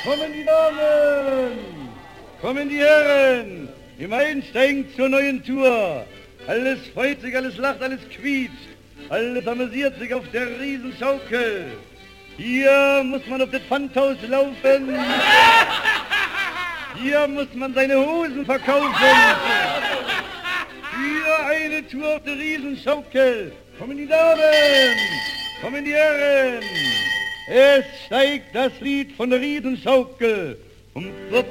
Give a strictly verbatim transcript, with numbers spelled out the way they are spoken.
Kommen die Damen, kommen die Herren, im Einsteigen zur neuen Tour. Alles freut sich, alles lacht, alles quietscht, alles amüsiert sich auf der Riesenschaukel. Hier muss man auf das Pfandhaus laufen, hier muss man seine Hosen verkaufen. Hier eine Tour auf der Riesenschaukel. Kommen die Damen, kommen die Herren. Es steigt das Lied von der Riesenschaukel. Um